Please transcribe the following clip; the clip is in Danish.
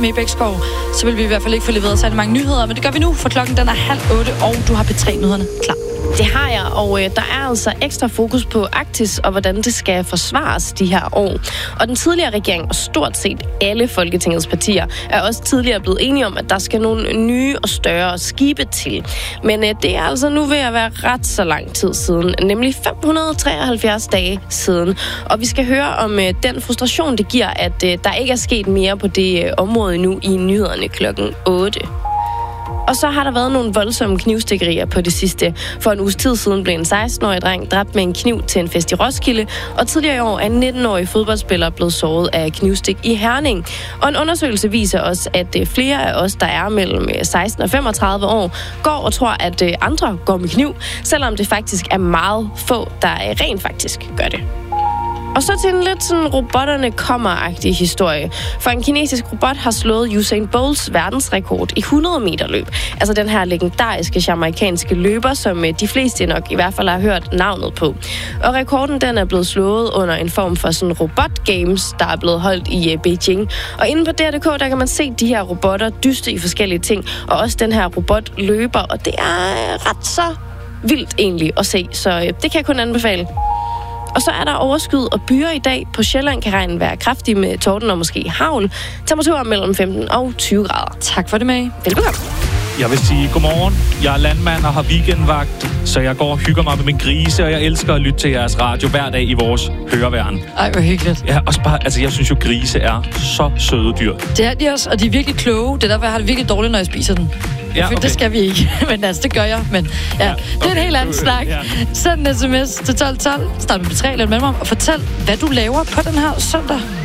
med Bækskov, så vil vi i hvert fald ikke få leveret særlig mange nyheder, men det gør vi nu, for klokken den er 7:30, og du har P3-nyhederne klar. Det har jeg, og der er altså ekstra fokus på Arktis og hvordan det skal forsvares de her år. Og den tidligere regering og stort set alle Folketingets partier er også tidligere blevet enige om, at der skal nogle nye og større skibe til. Men det er altså nu ved at være ret så lang tid siden, nemlig 573 dage siden. Og vi skal høre om den frustration, det giver, at der ikke er sket mere på det område nu i nyhederne klokken 8. Og så har der været nogle voldsomme knivstikkerier på det sidste. For en uges tid siden blev en 16-årig dreng dræbt med en kniv til en fest i Roskilde, og tidligere i år er en 19-årig fodboldspiller blevet såret af knivstik i Herning. Og en undersøgelse viser også, at flere af os, der er mellem 16 og 35 år, går og tror, at andre går med kniv, selvom det faktisk er meget få, der rent faktisk gør det. Og så til en lidt sådan robotterne kommer-agtig historie. For en kinesisk robot har slået Usain Bolts verdensrekord i 100 meter løb. Altså den her legendariske jamaikanske løber, som de fleste nok i hvert fald har hørt navnet på. Og rekorden den er blevet slået under en form for sådan robot-games, der er blevet holdt i Beijing. Og inde på DR.dk, der kan man se de her robotter dyste i forskellige ting. Og også den her robot løber, og det er ret så vildt egentlig at se. Så det kan jeg kun anbefale. Og så er der overskyet og byer i dag. På Sjælland kan regnen være kraftig med torden og måske hagl. Temperaturer mellem 15 og 20 grader. Tak for det, May. Velbekomme. Jeg vil sige godmorgen. Jeg er landmand og har weekendvagt, så jeg går og hygger mig med min grise, og jeg elsker at lytte til jeres radio hver dag i vores høreværn. Ej, hvor hyggeligt. Ja, også bare, altså jeg synes jo, grise er så søde dyr. Det er de også, og de er virkelig kloge. Det er derfor, jeg har det virkelig dårligt, når jeg spiser den. Ja, okay. Det skal vi ikke, men altså, det gør jeg. Men ja, det er en helt anden snak. Ja. Send en sms til 1212, start med P3 eller mellemrum, og fortæl, hvad du laver på den her søndag.